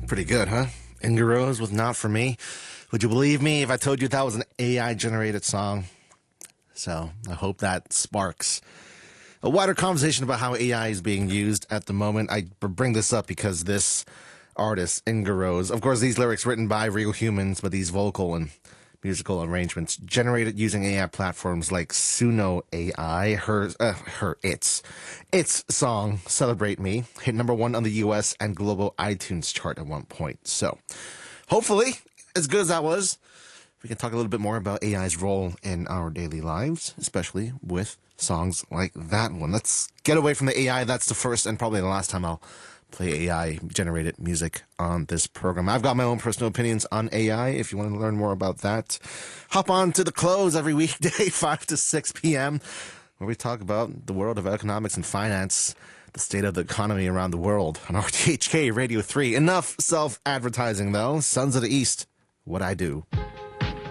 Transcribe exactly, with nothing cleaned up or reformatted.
Pretty good, huh? Inga Rose with Not For Me. Would you believe me if I told you that was an A I-generated song? So I hope that sparks a wider conversation about how A I is being used at the moment. I bring this up because this artist, Inga Rose, of course, these lyrics written by real humans, but these vocal and musical arrangements generated using A I platforms like Suno A I. Her, uh, her, its, its song "Celebrate Me" hit number one on the U S and global iTunes chart at one point. So, hopefully, as good as that was, we can talk a little bit more about A I's role in our daily lives, especially with songs like that one. Let's get away from the A I. That's the first and probably the last time I'll play A I-generated music on this program. I've got my own personal opinions on A I. If you want to learn more about that, hop on to The Close every weekday, five to six p.m., where we talk about the world of economics and finance, the state of the economy around the world on R T H K Radio three. Enough self-advertising, though. Sons of the East, what I do.